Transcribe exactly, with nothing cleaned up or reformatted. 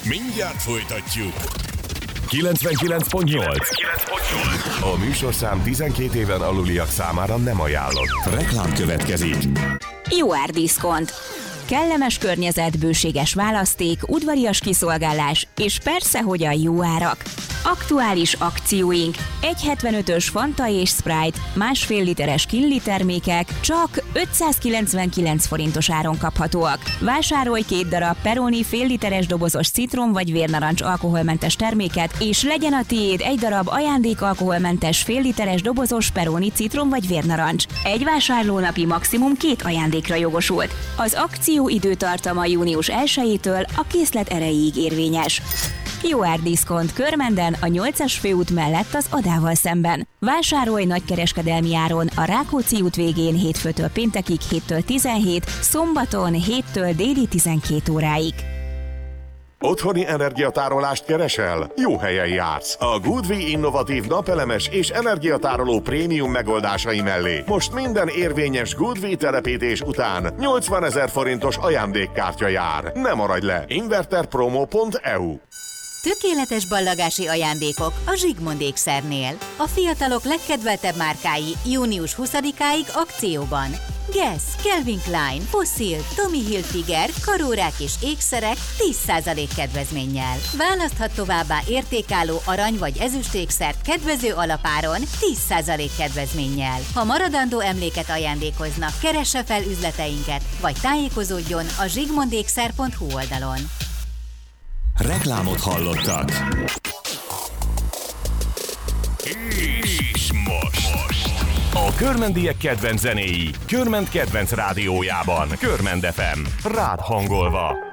Mindjárt folytatjuk. kilencvenkilenc pont nyolc. A műsorszám tizenkét éven aluliak számára nem ajánlott. Reklám következik. jó ár Diszkont. Kellemes környezet, bőséges választék, udvarias kiszolgálás, és persze, hogy a jó árak. Aktuális akcióink: egy hetvenötös Fanta és Sprite, másfél literes Kinley termékek csak ötszázkilencvenkilenc forintos áron kaphatóak. Vásárolj két darab Peroni fél literes dobozos citrom vagy vérnarancs alkoholmentes terméket, és legyen a tiéd egy darab ajándék alkoholmentes fél literes dobozos Peroni citrom vagy vérnarancs. Egy vásárlónapi maximum két ajándékra jogosult. Az akció időtartama június elsejétől a készlet erejéig érvényes. jó ár Diszkont Körmenden, a nyolcas főút mellett az Adával szemben. Vásárolj nagykereskedelmi áron a Rákóczi út végén hétfőtől péntekig héttől tizenhét, szombaton héttől déli tizenkét óráig. Otthoni energiatárolást keresel? Jó helyen jársz! A Goodwi innovatív napelemes és energiatároló prémium megoldásai mellé most minden érvényes Goodwi telepítés után nyolcvanezer forintos ajándékkártya jár. Ne maradj le! inverterpromo pont e u. Tökéletes ballagási ajándékok a Zsigmond ékszernél. A fiatalok legkedveltebb márkái június huszadikáig akcióban. Guess, Calvin Klein, Fossil, Tommy Hilfiger, karórák és ékszerek tíz százalék kedvezménnyel. Választhat továbbá értékálló arany vagy ezüst ékszert kedvező alapáron tíz százalék kedvezménnyel. Ha maradandó emléket ajándékoznak, keresse fel üzleteinket, vagy tájékozódjon a zsigmondékszer pont hu oldalon. Reklámot hallottak. És most. A körmendiek kedvenc zenéi Körment kedvenc rádiójában. Körmend ef em. Rád hangolva.